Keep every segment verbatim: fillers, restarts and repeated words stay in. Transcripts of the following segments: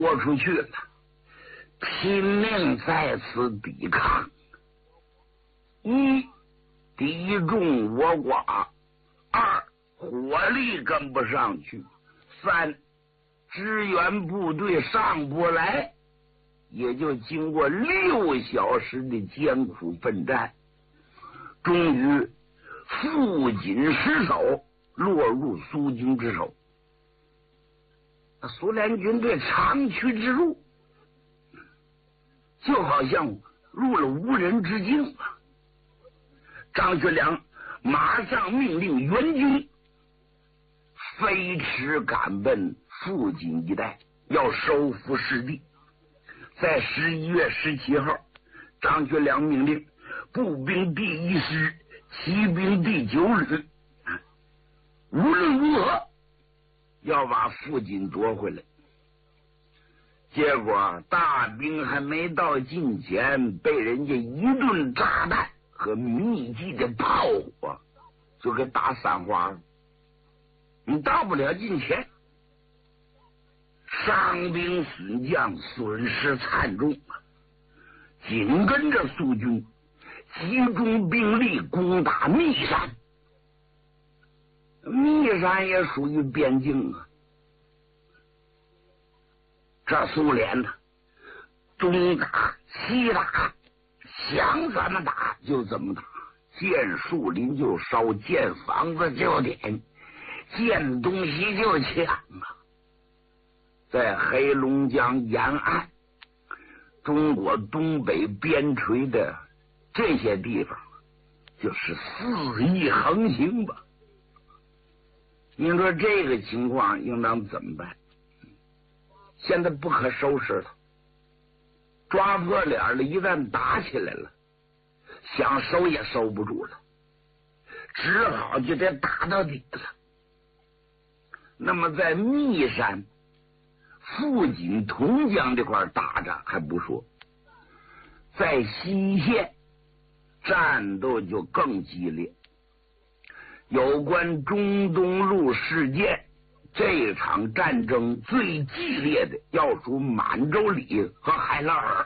豁出去了，拼命在此抵抗。一，敌众我寡；二，火力跟不上去；三，支援部队上不来。也就经过六小时的艰苦奋战，终于负荆失守，落入苏军之手。苏联军队长驱直入，就好像入了无人之境啊！张学良马上命令援军飞驰赶奔附近一带，要收复失地。在十一月十七号，张学良命令步兵第一师、骑兵第九旅，无论如何要把附近夺回来。结果大兵还没到近前，被人家一顿炸弹和密集的炮火就给打散花了。你到不了近前，伤兵损将，损失惨重啊！紧跟着苏军集中兵力攻打密山，密山也属于边境啊。这苏联呢，东打西打，想怎么打就怎么打，见树林就烧，见房子就点，见东西就抢啊！在黑龙江沿岸，中国东北边陲的这些地方，就是肆意横行吧。您说这个情况应当怎么办？现在不可收拾了，抓破脸了，一旦打起来了，想收也收不住了，只好就得打到底了。那么在密山、富锦、同江这块打着还不说，在西线战斗就更激烈。有关中东路事件，这场战争最激烈的要数满洲里和海拉尔。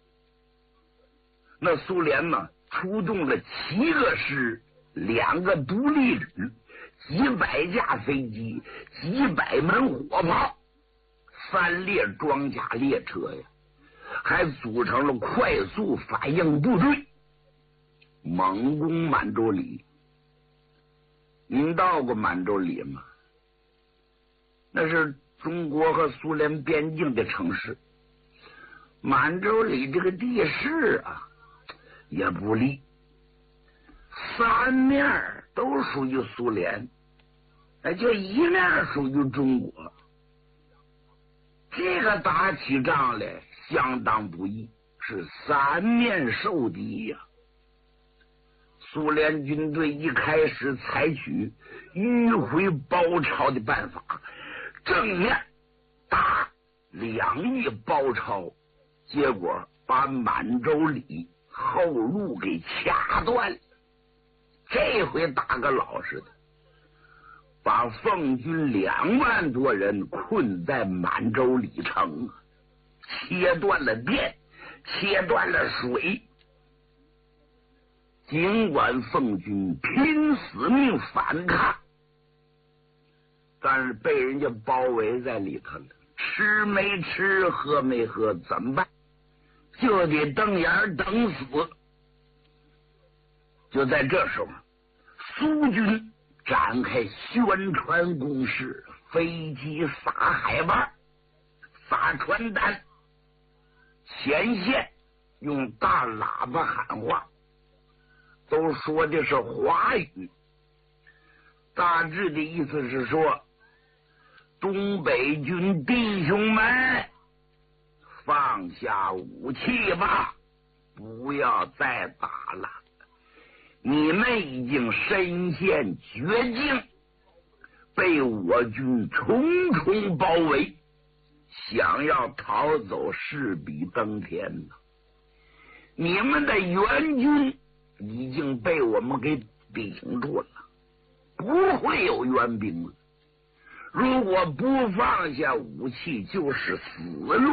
那苏联呢，出动了七个师、两个独立旅、几百架飞机、几百门火炮、三列装甲列车呀，还组成了快速反应部队，猛攻满洲里。您到过满洲里吗？那是中国和苏联边境的城市。满洲里这个地势啊也不利，三面都属于苏联，就一面属于中国。这个打起仗来相当不易，是三面受敌呀、啊。苏联军队一开始采取迂回包抄的办法，正面打两翼包抄，结果把满洲里后路给掐断了。这回打个老实的，把奉军两万多人困在满洲里城，切断了电，切断了水。尽管奉军拼死命反抗，但是被人家包围在里头了，吃没吃，喝没喝，怎么办？就得瞪眼等死。就在这时候，苏军展开宣传攻势，飞机撒海报，撒传单，前线用大喇叭喊话，都说的是华语，大致的意思是说，东北军弟兄们，放下武器吧，不要再打了，你们已经身陷绝境，被我军重重包围，想要逃走势比登天了。你们的援军已经被我们给顶住了，不会有援兵了。 如果不放下武器，就是死路。